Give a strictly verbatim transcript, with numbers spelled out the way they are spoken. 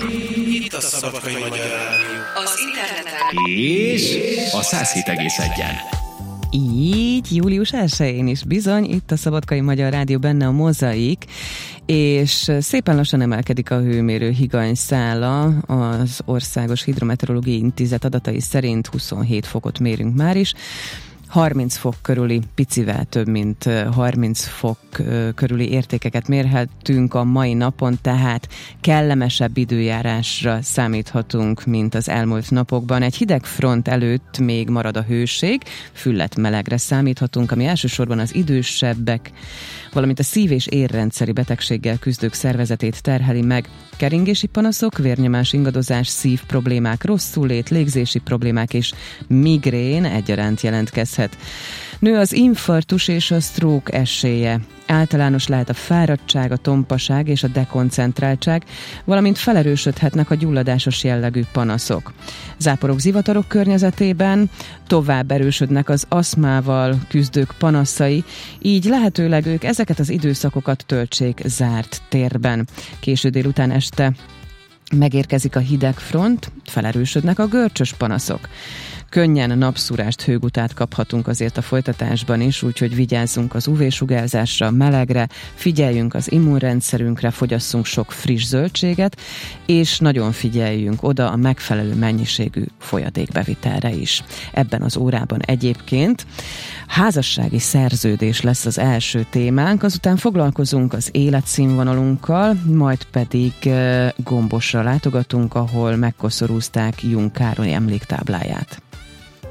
Itt a Szabadkai Magyar Rádió. Az interneten. És a száz hét egész egyen. Így, július elsején is bizony, itt a Szabadkai Magyar Rádió, benne a Mozaik, és szépen lassan emelkedik a hőmérő higanyszála. Az Országos Hidrometeorológiai Intézet adatai szerint huszonhét fokot mérünk már is. harminc fok körüli, picivel több mint harminc fok körüli értékeket mérhetünk a mai napon, tehát kellemesebb időjárásra számíthatunk, mint az elmúlt napokban. Egy hideg front előtt még marad a hőség, füllet melegre számíthatunk, ami elsősorban az idősebbek, valamint a szív- és érrendszeri betegséggel küzdők szervezetét terheli meg. Keringési panaszok, vérnyomás ingadozás, szív problémák, rosszulét, légzési problémák és migrén egyaránt jelentkezhet. Nő az infarktus és a stroke esélye. Általános lehet a fáradtság, a tompaság és a dekoncentráltság, valamint felerősödhetnek a gyulladásos jellegű panaszok. Záporok, zivatarok környezetében tovább erősödnek az aszmával küzdők panaszai, így lehetőleg ők ezeket az időszakokat töltsék zárt térben. Késő délután este megérkezik a hideg front, felerősödnek a görcsös panaszok. Könnyen napszúrást, hőgutát kaphatunk azért a folytatásban is, úgyhogy vigyázzunk az ú vé-sugárzásra, melegre, figyeljünk az immunrendszerünkre, fogyasszunk sok friss zöldséget, és nagyon figyeljünk oda a megfelelő mennyiségű folyadékbevitelre is. Ebben az órában egyébként házassági szerződés lesz az első témánk, azután foglalkozunk az életszínvonalunkkal, majd pedig Gombosra látogatunk, ahol megkoszorúzták Jung Károly emléktábláját.